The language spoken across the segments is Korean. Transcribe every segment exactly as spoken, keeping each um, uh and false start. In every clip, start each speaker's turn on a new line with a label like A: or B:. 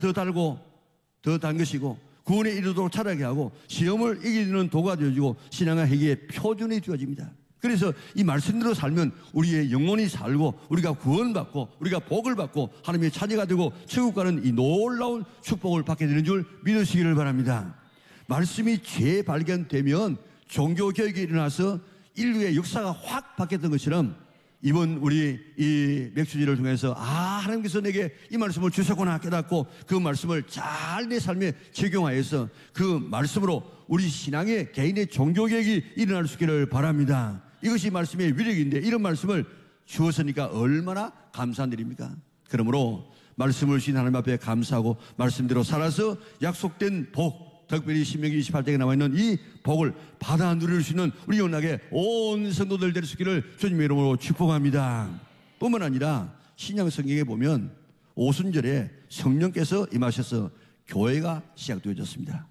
A: 더 달고 더 단 것이고 구원에 이르도록 자라게 하고 시험을 이기는 도구가 되어지고 신앙과 회개의 표준이 되어집니다. 그래서 이 말씀대로 살면 우리의 영혼이 살고 우리가 구원받고 우리가 복을 받고 하나님의 자녀가 되고 천국 가는 이 놀라운 축복을 받게 되는 줄 믿으시기를 바랍니다. 말씀이 재발견되면 종교개혁이 일어나서 인류의 역사가 확 바뀌었던 것처럼 이번 우리 이 맥주지를 통해서 아 하나님께서 내게 이 말씀을 주셨구나 깨닫고 그 말씀을 잘 내 삶에 적용하여서 그 말씀으로 우리 신앙의 개인의 종교개혁이 일어날 수 있기를 바랍니다. 이것이 말씀의 위력인데 이런 말씀을 주었으니까 얼마나 감사한 일입니까? 그러므로 말씀을 주신 하나님 앞에 감사하고 말씀대로 살아서 약속된 복, 특별히 신명기 이십팔 장에 나와있는 이 복을 받아 누릴 수 있는 우리 영혼에게 온 성도들 될 수 있기를 주님의 이름으로 축복합니다. 뿐만 아니라 신약 성경에 보면 오순절에 성령께서 임하셔서 교회가 시작되어졌습니다.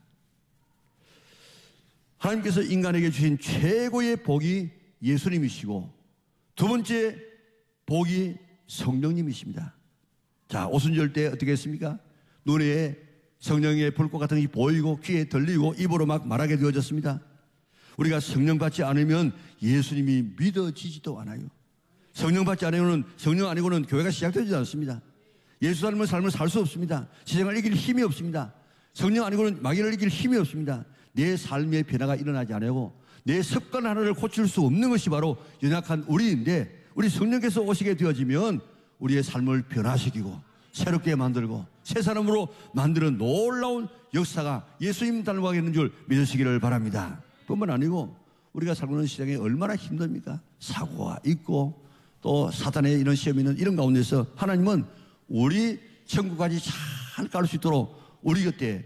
A: 하나님께서 인간에게 주신 최고의 복이 예수님이시고 두 번째 복이 성령님이십니다. 자, 오순절 때 어떻게 했습니까? 눈에 성령의 불꽃 같은 것이 보이고 귀에 들리고 입으로 막 말하게 되어졌습니다. 우리가 성령 받지 않으면 예수님이 믿어지지도 않아요. 성령 받지 않으면 성령 아니고는 교회가 시작되지 않습니다. 예수 닮은 삶을 살 수 없습니다. 세상을 이길 힘이 없습니다. 성령 아니고는 마귀를 이길 힘이 없습니다. 내 삶의 변화가 일어나지 않고 내 습관 하나를 고칠 수 없는 것이 바로 연약한 우리인데 우리 성령께서 오시게 되어지면 우리의 삶을 변화시키고 새롭게 만들고 새 사람으로 만드는 놀라운 역사가 예수님 닮아가게 되는 줄 믿으시기를 바랍니다. 뿐만 아니고 우리가 살고 있는 시장에 얼마나 힘듭니까? 사고가 있고 또 사탄의 이런 시험이 있는 이런 가운데서 하나님은 우리 천국까지 잘 갈 수 있도록 우리 곁에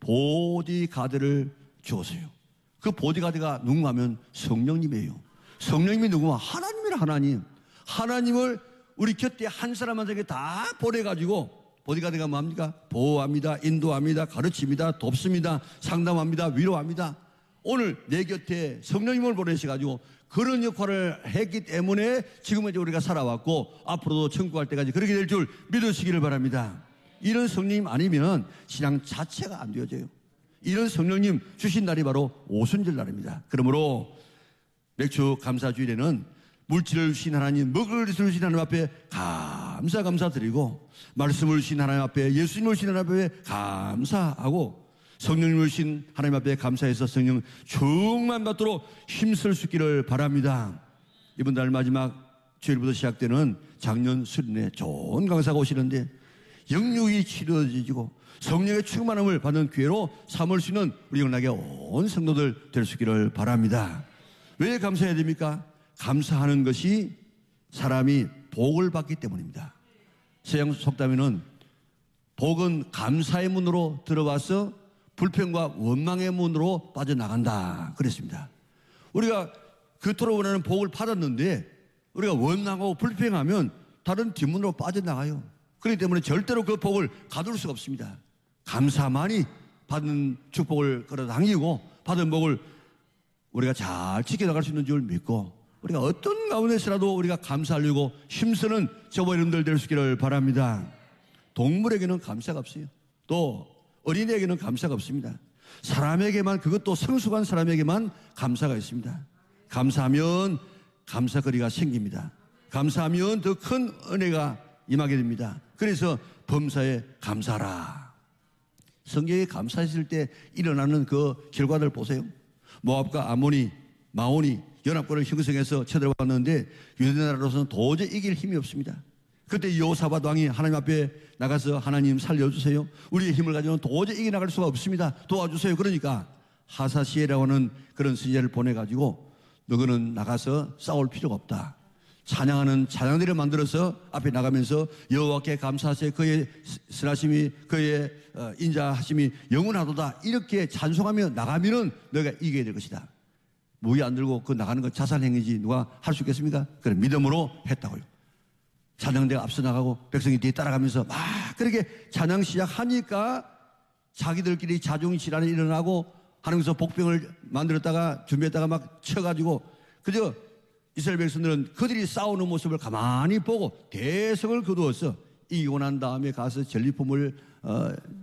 A: 보디가드를 주었어요. 그 보디가드가 누군가 하면 성령님이에요. 성령님이 누구냐? 하나님이라 하나님. 하나님을 우리 곁에 한 사람한테 다 보내가지고 보디가드가 뭡니까? 보호합니다. 인도합니다. 가르칩니다. 돕습니다. 상담합니다. 위로합니다. 오늘 내 곁에 성령님을 보내셔가지고 그런 역할을 했기 때문에 지금까지 우리가 살아왔고 앞으로도 천국 갈 때까지 그렇게 될 줄 믿으시기를 바랍니다. 이런 성령님 아니면 신앙 자체가 안 되어져요. 이런 성령님 주신 날이 바로 오순절 날입니다. 그러므로 맥주 감사주일에는 물질을 주신 하나님, 먹을 것을 주신 하나님 앞에 감사 감사드리고 말씀을 주신 하나님 앞에 예수님을 주신 하나님 앞에 감사하고 성령님을 주신 하나님 앞에 감사해서 성령 충만 받도록 힘쓸 수 있기를 바랍니다. 이번 달 마지막 주일부터 시작되는 작년 수련회 좋은 강사가 오시는데 영육이 치료지고 성령의 충만함을 받는 기회로 삼을 수 있는 우리 영락의 온 성도들 될 수 있기를 바랍니다. 왜 감사해야 됩니까? 감사하는 것이 사람이 복을 받기 때문입니다. 서양 속담에는 복은 감사의 문으로 들어와서 불평과 원망의 문으로 빠져나간다 그랬습니다. 우리가 그토록 원하는 복을 받았는데 우리가 원망하고 불평하면 다른 뒷문으로 빠져나가요. 그렇기 때문에 절대로 그 복을 가둘 수가 없습니다. 감사만이 받은 축복을 끌어당기고 받은 복을 우리가 잘 지켜나갈 수 있는 줄 믿고 우리가 어떤 가운데서라도 우리가 감사하려고 힘쓰는 저와 여러분들 될 수 있기를 바랍니다. 동물에게는 감사가 없어요. 또 어린이에게는 감사가 없습니다. 사람에게만, 그것도 성숙한 사람에게만 감사가 있습니다. 감사하면 감사거리가 생깁니다. 감사하면 더 큰 은혜가 임하게 됩니다. 그래서 범사에 감사하라. 성경에 감사했을 때 일어나는 그 결과들 보세요. 모압과 아몬이, 마온이 연합군을 형성해서 쳐들어왔는데 유대나라로서는 도저히 이길 힘이 없습니다. 그때 여호사밧 왕이 하나님 앞에 나가서 하나님 살려주세요. 우리의 힘을 가지고는 도저히 이겨나갈 수가 없습니다. 도와주세요. 그러니까 하사시에라고 하는 그런 선지자를 보내가지고 너희는 나가서 싸울 필요가 없다. 찬양하는 찬양들을 만들어서 앞에 나가면서 여호와께 감사하세요. 그의 선하심이 그의 인자하심이 영원하도다. 이렇게 찬송하며 나가면은 너희가 이겨야 될 것이다. 무기 안 들고 그 나가는 건 자살행위지 누가 할 수 있겠습니까? 그래 믿음으로 했다고요. 찬양대가 앞서 나가고 백성이 뒤에 따라가면서 막 그렇게 찬양 시작하니까 자기들끼리 자중이 질환이 일어나고 하나님께서 복병을 만들었다가 준비했다가 막 쳐가지고 그저 이스라엘 백성들은 그들이 싸우는 모습을 가만히 보고 대성을 거두어서 이기고 난 다음에 가서 전리품을 어,